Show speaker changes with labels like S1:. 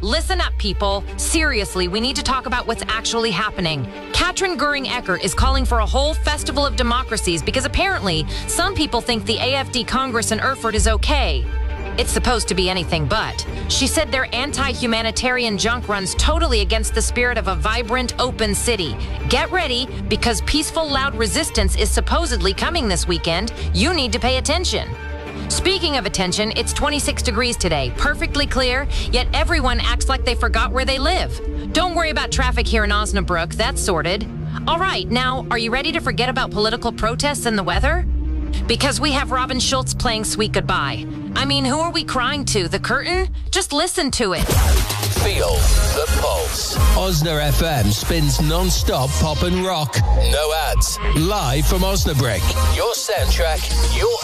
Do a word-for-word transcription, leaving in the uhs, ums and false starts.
S1: Listen up, people. Seriously, we need to talk about what's actually happening. Katrin Göring-Eckardt is calling for a whole festival of democracies because apparently some people think the A F D Congress in Erfurt is okay. It's supposed to be anything but. She said their anti-humanitarian junk runs totally against the spirit of a vibrant, open city. Get ready, because peaceful, loud resistance is supposedly coming this weekend. You need to pay attention. Speaking of attention, it's twenty-six degrees today, perfectly clear, yet everyone acts like they forgot where they live. Don't worry about traffic here in Osnabrück, that's sorted. All right, now, are you ready to forget about political protests and the weather? Because we have Robin Schulz playing Sweet Goodbye. I mean, who are we crying to? The curtain? Just listen to it.
S2: Feel the pulse. Osna F M spins non-stop pop and rock. No ads. Live from Osnabrück. Your soundtrack, your